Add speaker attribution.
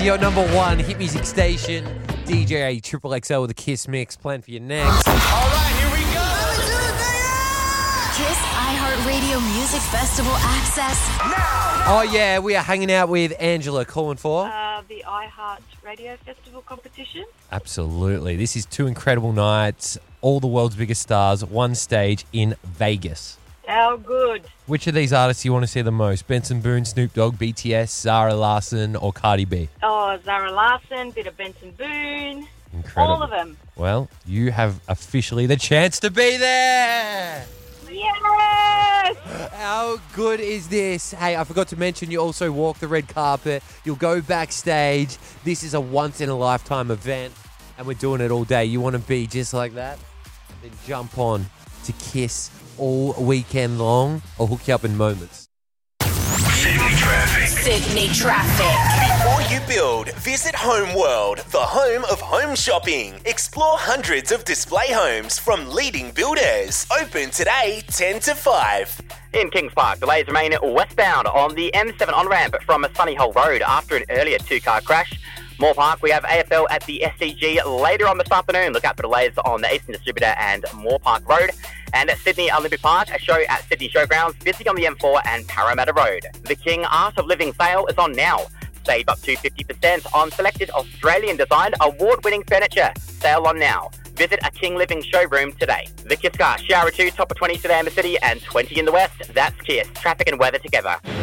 Speaker 1: your number one hit music station. DJ Triple XL with a Kiss mix planned for you next.
Speaker 2: All right, here we go.
Speaker 3: Kiss iHeartRadio Music Festival access
Speaker 2: Now.
Speaker 1: Oh, yeah, we are hanging out with Angela calling for.
Speaker 4: The iHeart Radio Festival competition.
Speaker 1: Absolutely. This is two incredible nights, all the world's biggest stars, one stage in Vegas.
Speaker 4: How good.
Speaker 1: Which of these artists do you want to see the most? Benson Boone, Snoop Dogg, BTS, Zara Larsson, or Cardi B?
Speaker 4: Oh, Zara Larsson, bit of Benson Boone.
Speaker 1: Incredible.
Speaker 4: All of them.
Speaker 1: Well, you have officially the chance to be there.
Speaker 4: Yes!
Speaker 1: How good is this? Hey, I forgot to mention you also walk the red carpet. You'll go backstage. This is a once-in-a-lifetime event, and we're doing it all day. You want to be just like that? Then jump on to Kiss all weekend long. I'll hook you up in moments.
Speaker 2: Sydney traffic.
Speaker 3: Sydney traffic.
Speaker 5: Before you build, visit Home World, the home of home shopping. Explore hundreds of display homes from leading builders. Open today, 10 to 5.
Speaker 6: In Kings Park, delays remain westbound on the M7 on-ramp from Sunnyhole Road after an earlier two-car crash. Moore Park, we have AFL at the SCG later on this afternoon. Look out for delays on the Eastern Distributor and Moore Park Road. And at Sydney Olympic Park, a show at Sydney Showgrounds, busy on the M4 and Parramatta Road. The King Art of Living sale is on now. Save up to 50% on selected Australian-designed award-winning furniture. Sale on now. Visit a King Living showroom today. The Kiss Car, Shower 2, top of 20 today in the city and 20 in the west. That's Kiss. Traffic and weather together.